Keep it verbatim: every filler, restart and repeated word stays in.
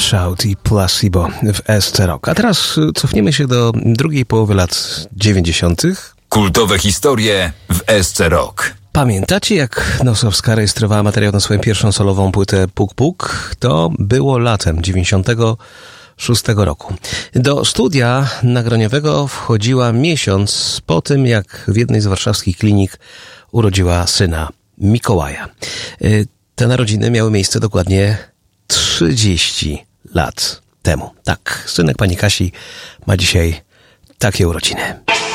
Shout i Placebo w S C Rock. A teraz cofniemy się do drugiej połowy lat dziewięćdziesiątych. Kultowe historie w S C Rock. Pamiętacie, jak Nosowska rejestrowała materiał na swoją pierwszą solową płytę Puk Puk? To było latem dziewięćdziesiątego szóstego roku. Do studia nagraniowego wchodziła miesiąc po tym, jak w jednej z warszawskich klinik urodziła syna Mikołaja. Te narodziny miały miejsce dokładnie trzydzieści lat temu. Tak, synek pani Kasi ma dzisiaj takie urodziny.